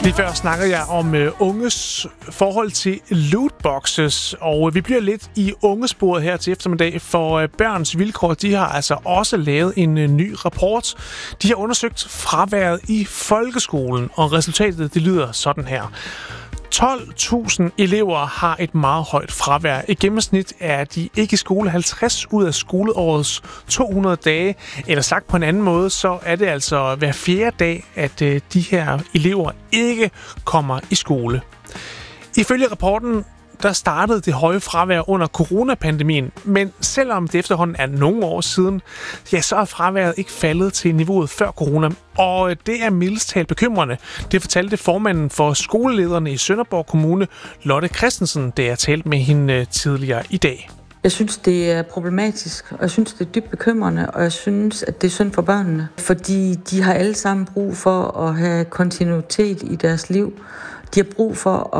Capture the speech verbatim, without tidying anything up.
Lige før snakker jeg om uh, unges forhold til lootboxes, og vi bliver lidt i ungesporet her til eftermiddag, for uh, Børns Vilkår, de har altså også lavet en uh, ny rapport. De har undersøgt fraværet i folkeskolen, og resultatet det lyder sådan her. tolv tusind elever har et meget højt fravær. I gennemsnit er de ikke i skole halvtreds ud af skoleårets to hundrede dage. Eller sagt på en anden måde, så er det altså hver fjerde dag, at øh, de her elever ikke kommer i skole. Ifølge rapporten, der startede det høje fravær under coronapandemien, men selvom det efterhånden er nogle år siden, ja, så er fraværet ikke faldet til niveauet før corona, og det er mildest talt bekymrende. Det fortalte formanden for skolelederne i Sønderborg Kommune, Lotte Christensen, da jeg talte med hende tidligere i dag. Jeg synes, det er problematisk, og jeg synes, det er dybt bekymrende, og jeg synes, at det er synd for børnene, fordi de har alle sammen brug for at have kontinuitet i deres liv. De har brug for